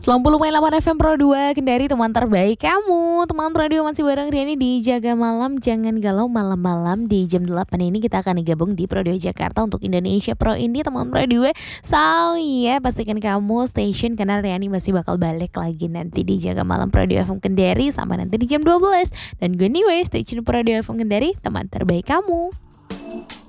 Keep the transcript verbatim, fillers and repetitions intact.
sembilan puluh koma delapan F M Pro dua Kendari, teman terbaik kamu. Teman radio masih bareng Riani di Jaga Malam. Jangan galau malam-malam. Di jam delapan ini kita akan digabung di Pro dua Jakarta untuk Indonesia Pro Indie, teman Pro dua. So ya, pastikan kamu station karena Riani masih bakal balik lagi nanti di Jaga Malam Pro dua F M Kendari sampai nanti di jam dua belas. Dan gue anyway, stay tune Pro dua F M Kendari, teman terbaik kamu.